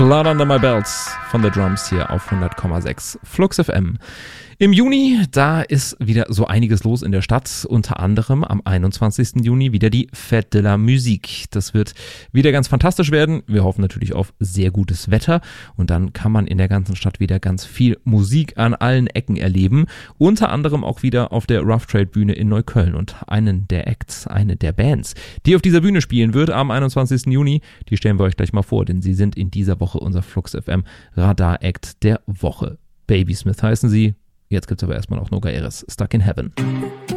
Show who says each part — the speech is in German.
Speaker 1: Blood Under My Belt von The Drums hier auf 100,6 Flux FM. Im Juni, da ist wieder so einiges los in der Stadt, unter anderem am 21. Juni wieder die Fête de la Musique. Das wird wieder ganz fantastisch werden. Wir hoffen natürlich auf sehr gutes Wetter und dann kann man in der ganzen Stadt wieder ganz viel Musik an allen Ecken erleben. Unter anderem auch wieder auf der Rough Trade Bühne in Neukölln und einen der Acts, eine der Bands, die auf dieser Bühne spielen wird am 21. Juni, die stellen wir euch gleich mal vor, denn sie sind in dieser Woche unser Flux FM Radar Act der Woche. Babysmith heißen sie. Jetzt gibt's aber erstmal noch Noga Eres, Stuck in Heaven.